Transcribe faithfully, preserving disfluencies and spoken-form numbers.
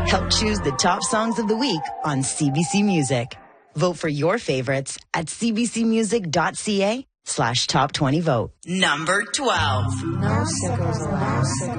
Help choose the top songs of the week on C B C Music. Vote for your favorites at cbcmusic.ca slash top 20 vote. Number twelve. No sickos allowed.